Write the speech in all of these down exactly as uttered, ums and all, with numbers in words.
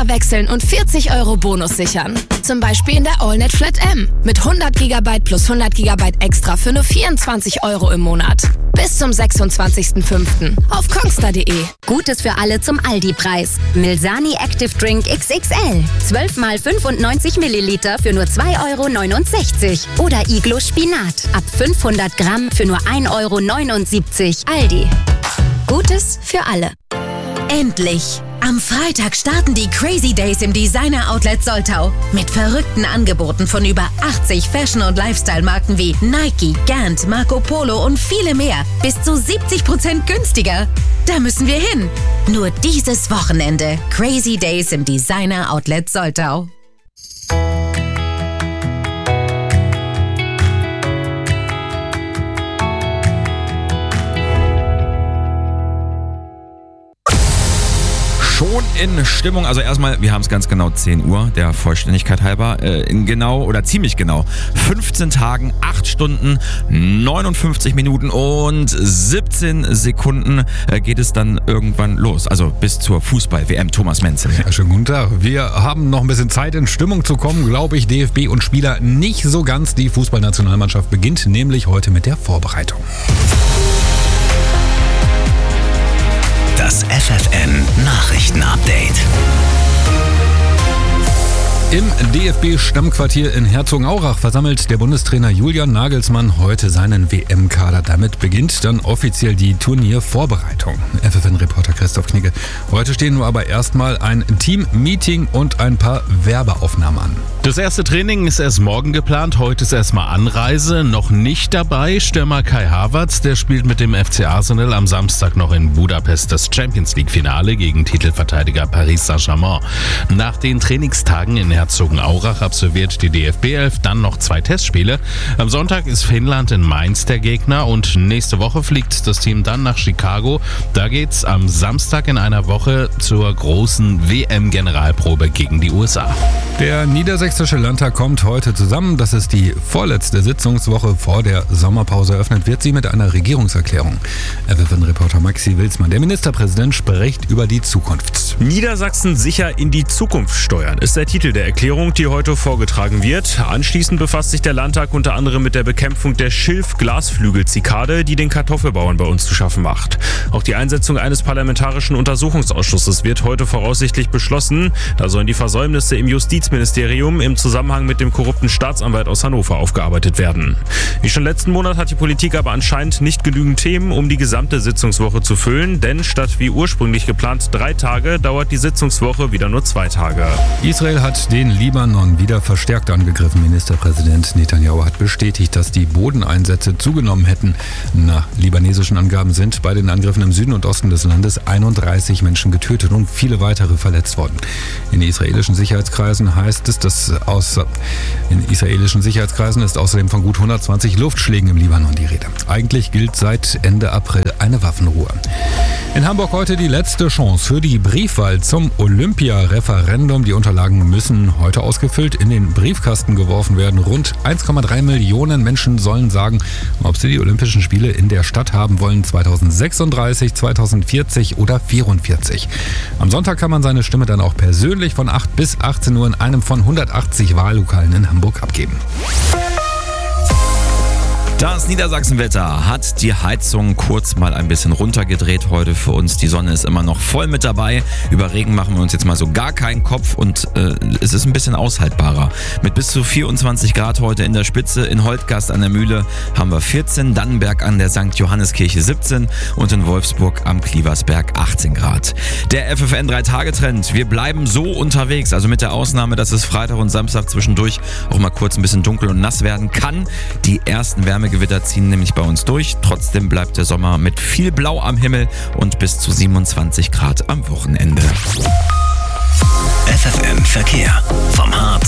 Anbieter wechseln und vierzig Euro Bonus sichern. Zum Beispiel in der AllNet Flat M mit hundert Gigabyte plus hundert Gigabyte extra für nur vierundzwanzig Euro im Monat. Bis zum sechsundzwanzigsten fünften auf kongstar punkt de. Gutes für alle zum Aldi-Preis. Milsani Active Drink X X L. zwölf mal fünfundneunzig Milliliter für nur zwei Euro neunundsechzig. Oder Iglo Spinat. Ab fünfhundert Gramm für nur ein Euro neunundsiebzig. Aldi. Gutes für alle. Endlich! Am Freitag starten die Crazy Days im Designer Outlet Soltau. Mit verrückten Angeboten von über achtzig Fashion- und Lifestyle-Marken wie Nike, Gant, Marco Polo und viele mehr. Bis zu siebzig Prozent günstiger. Da müssen wir hin. Nur dieses Wochenende. Crazy Days im Designer Outlet Soltau. Schon in Stimmung, also erstmal, wir haben es ganz genau zehn Uhr, der Vollständigkeit halber, äh, in genau oder ziemlich genau fünfzehn Tagen, acht Stunden, neunundfünfzig Minuten und siebzehn Sekunden äh, geht es dann irgendwann los, also bis zur Fußball-W M. Thomas Menzel. Ja, schönen guten Tag. Wir haben noch ein bisschen Zeit, in Stimmung zu kommen, glaube ich, D F B und Spieler nicht so ganz. Die Fußballnationalmannschaft beginnt nämlich heute mit der Vorbereitung. Das F F N-Nachrichten-Update. Im D F B-Stammquartier in Herzogenaurach versammelt der Bundestrainer Julian Nagelsmann heute seinen W M-Kader. Damit beginnt dann offiziell die Turniervorbereitung. F F N-Reporter Christoph Knigge. Heute stehen nur aber erstmal ein Team-Meeting und ein paar Werbeaufnahmen an. Das erste Training ist erst morgen geplant, heute ist erstmal Anreise. Noch nicht dabei Stürmer Kai Havertz, der spielt mit dem F C Arsenal am Samstag noch in Budapest das Champions-League-Finale gegen Titelverteidiger Paris Saint-Germain. Nach den Trainingstagen in Herzogenaurach absolviert die D F B elf dann noch zwei Testspiele. Am Sonntag ist Finnland in Mainz der Gegner und nächste Woche fliegt das Team dann nach Chicago. Da geht's am Samstag in einer Woche zur großen W M-Generalprobe gegen die U S A. Der Niedersächsische Landtag kommt heute zusammen. Das ist die vorletzte Sitzungswoche vor der Sommerpause. Eröffnet wird sie mit einer Regierungserklärung. F F N-Reporter Maxi Wilsmann. Der Ministerpräsident spricht über die Zukunft. Niedersachsen sicher in die Zukunft steuern, ist der Titel der Erklärung, die heute vorgetragen wird. Anschließend befasst sich der Landtag unter anderem mit der Bekämpfung der Schilf-Glasflügel-Zikade, die den Kartoffelbauern bei uns zu schaffen macht. Auch die Einsetzung eines parlamentarischen Untersuchungsausschusses wird heute voraussichtlich beschlossen. Da sollen die Versäumnisse im Justizministerium im Zusammenhang mit dem korrupten Staatsanwalt aus Hannover aufgearbeitet werden. Wie schon letzten Monat hat die Politik aber anscheinend nicht genügend Themen, um die gesamte Sitzungswoche zu füllen, denn statt wie ursprünglich geplant drei Tage dauert die Sitzungswoche wieder nur zwei Tage. Israel hat den Libanon wieder verstärkt angegriffen. Ministerpräsident Netanyahu hat bestätigt, dass die Bodeneinsätze zugenommen hätten. Nach libanesischen Angaben sind bei den Angriffen im Süden und Osten des Landes einunddreißig Menschen getötet und viele weitere verletzt worden. In israelischen Sicherheitskreisen heißt es, dass aus in israelischen Sicherheitskreisen ist außerdem von gut hundertzwanzig Luftschlägen im Libanon die Rede. Eigentlich gilt seit Ende April eine Waffenruhe. In Hamburg heute die letzte Chance für die Briefwahl zum Olympia-Referendum. Die Unterlagen müssen heute ausgefüllt in den Briefkasten geworfen werden. Rund eins Komma drei Millionen Menschen sollen sagen, ob sie die Olympischen Spiele in der Stadt haben wollen, zweitausendsechsunddreißig, zweitausendvierzig oder vierundvierzig. Am Sonntag kann man seine Stimme dann auch persönlich von acht bis achtzehn Uhr in einem von hundertachtzig Wahllokalen in Hamburg abgeben. Das Niedersachsenwetter hat die Heizung kurz mal ein bisschen runtergedreht heute für uns. Die Sonne ist immer noch voll mit dabei. Über Regen machen wir uns jetzt mal so gar keinen Kopf und äh, es ist ein bisschen aushaltbarer. Mit bis zu vierundzwanzig Grad heute in der Spitze. In Holtgast an der Mühle haben wir vierzehn, Dannenberg an der Sankt Johanneskirche siebzehn und in Wolfsburg am Klieversberg achtzehn Grad. Der F F N drei Tage Trend. Wir bleiben so unterwegs, also mit der Ausnahme, dass es Freitag und Samstag zwischendurch auch mal kurz ein bisschen dunkel und nass werden kann. Die ersten Wärmegewitter ziehen nämlich bei uns durch. Trotzdem bleibt der Sommer mit viel Blau am Himmel und bis zu siebenundzwanzig Grad am Wochenende. F F N Verkehr. Vom Harz bis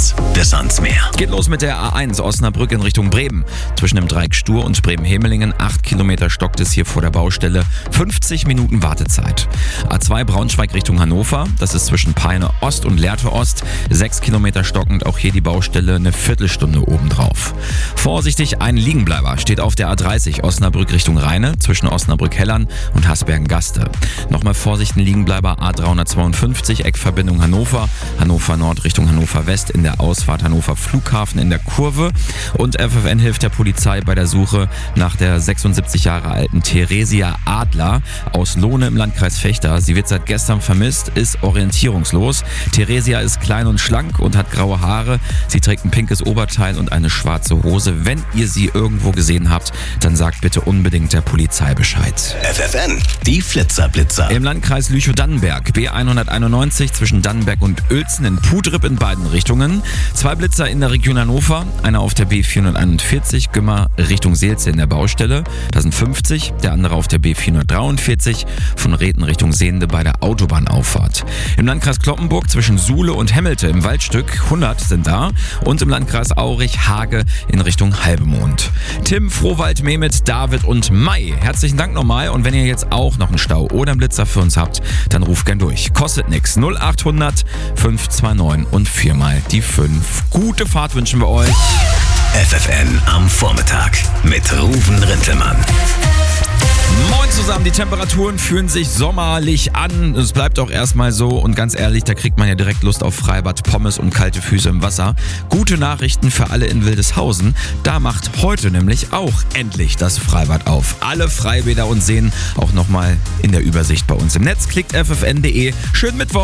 ans Meer. Geht los mit der A eins Osnabrück in Richtung Bremen. Zwischen dem Dreieck Stur und Bremen-Hemelingen acht Kilometer stockt es hier vor der Baustelle. fünfzig Minuten Wartezeit. A zwei Braunschweig Richtung Hannover. Das ist zwischen Peine Ost und Lehrte Ost. sechs Kilometer stockend, auch hier die Baustelle eine Viertelstunde obendrauf. Vorsichtig, ein Liegenbleiber steht auf der A dreißig Osnabrück Richtung Rheine zwischen Osnabrück-Hellern und Hasbergen-Gaste. Nochmal Vorsicht, ein Liegenbleiber A dreihundertzweiundfünfzig Eckverbindung Hannover. Hannover Nord Richtung Hannover West in der Ausfahrt Hannover Flughafen in der Kurve. Und F F N hilft der Polizei bei der Suche nach der sechsundsiebzig Jahre alten Theresia Adler aus Lohne im Landkreis Vechta. Sie wird seit gestern vermisst, ist orientierungslos. Theresia ist klein und schlank und hat graue Haare. Sie trägt ein pinkes Oberteil und eine schwarze Hose. Wenn ihr sie irgendwo gesehen habt, dann sagt bitte unbedingt der Polizei Bescheid. F F N, die Flitzerblitzer. Im Landkreis Lüchow-Dannenberg, B hunderteinundneunzig zwischen Dannenberg und Uelzen in Pudrip in beiden Richtungen. Zwei Blitzer in der Region Hannover, einer auf der B vierhunderteinundvierzig, Gümmer Richtung Seelze in der Baustelle. Da sind fünfzig, der andere auf der B vierhundertdreiundvierzig, von Reten Richtung Sehnde bei der Autobahnauffahrt. Im Landkreis Cloppenburg zwischen Suhle und Hemmelte im Waldstück, hundert sind da. Und im Landkreis Aurich, Hage in Richtung Halbemond. Tim, Frohwald, Mehmet, David und Mai, herzlichen Dank nochmal. Und wenn ihr jetzt auch noch einen Stau oder einen Blitzer für uns habt, dann ruft gern durch. Kostet nix. null achthundert fünf zwei neun und viermal die fünf. Gute Fahrt wünschen wir euch. F F N am Vormittag mit Ruven Rintelmann. Moin zusammen, die Temperaturen fühlen sich sommerlich an. Es bleibt auch erstmal so und ganz ehrlich, da kriegt man ja direkt Lust auf Freibad, Pommes und kalte Füße im Wasser. Gute Nachrichten für alle in Wildeshausen. Da macht heute nämlich auch endlich das Freibad auf. Alle Freibäder und Seen auch nochmal in der Übersicht bei uns im Netz. Klickt f f n punkt de. Schönen Mittwoch.